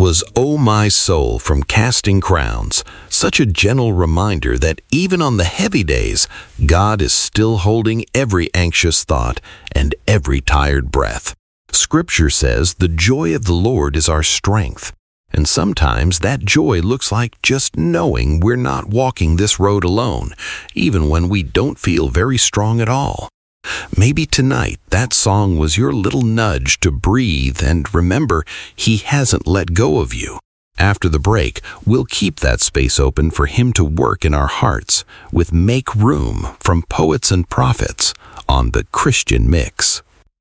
was "Oh My Soul" from Casting Crowns, such a gentle reminder that even on the heavy days, God is still holding every anxious thought and every tired breath. Scripture says the joy of the Lord is our strength, and sometimes that joy looks like just knowing we're not walking this road alone, even when we don't feel very strong at all. Maybe tonight that song was your little nudge to breathe and remember He hasn't let go of you. After the break, we'll keep that space open for Him to work in our hearts with Make Room from Poets and Prophets on the Christian Mix.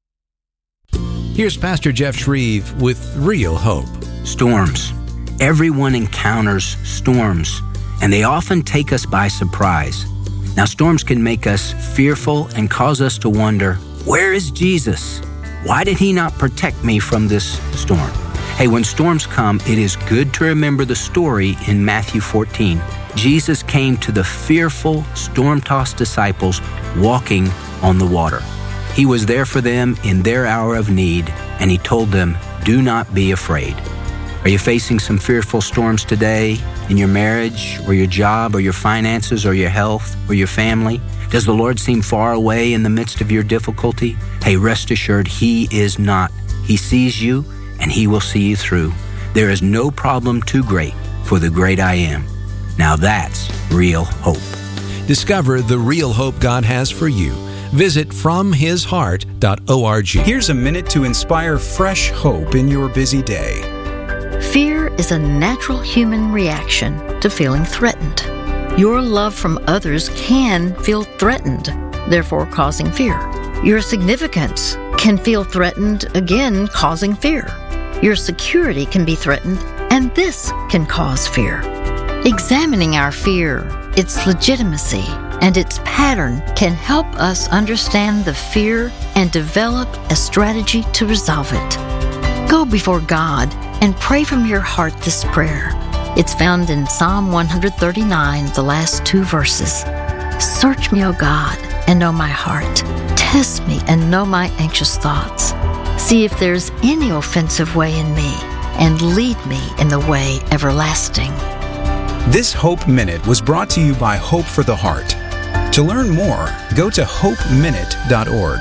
Here's Pastor Jeff Shreve with Real Hope. Storms. Everyone encounters storms, and they often take us by surprise. Now, storms can make us fearful and cause us to wonder, where is Jesus? Why did He not protect me from this storm? Hey, when storms come, it is good to remember the story in Matthew 14. Jesus came to the fearful, storm-tossed disciples walking on the water. He was there for them in their hour of need, and He told them, do not be afraid. Are you facing some fearful storms today in your marriage or your job or your finances or your health or your family? Does the Lord seem far away in the midst of your difficulty? Hey, rest assured, He is not. He sees you and He will see you through. There is no problem too great for the great I Am. Now that's real hope. Discover the real hope God has for you. Visit FromHisHeart.org. Here's a minute to inspire fresh hope in your busy day. Fear is a natural human reaction to feeling threatened. Your love from others can feel threatened, therefore causing fear. Your significance can feel threatened, again causing fear. Your security can be threatened, and this can cause fear. Examining our fear, its legitimacy, and its pattern can help us understand the fear and develop a strategy to resolve it. Go before God and pray from your heart this prayer. It's found in Psalm 139, the last 2 verses. Search me, O God, and know my heart. Test me and know my anxious thoughts. See if there's any offensive way in me, and lead me in the way everlasting. This Hope Minute was brought to you by Hope for the Heart. To learn more, go to hopeminute.org.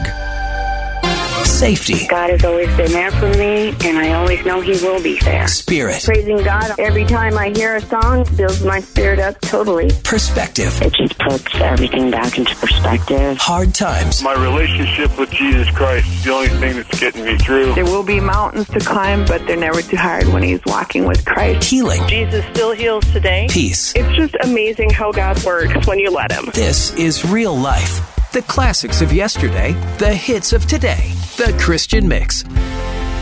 Safety. God has always been there for me, and I always know He will be there. Spirit. Praising God every time I hear a song builds my spirit up totally. Perspective. It just puts everything back into perspective. Hard times. My relationship with Jesus Christ is the only thing that's getting me through. There will be mountains to climb, but they're never too hard when He's walking with Christ. Healing. Jesus still heals today. Peace. It's just amazing how God works when you let Him. This is real life. The classics of yesterday, the hits of today. The Christian Mix.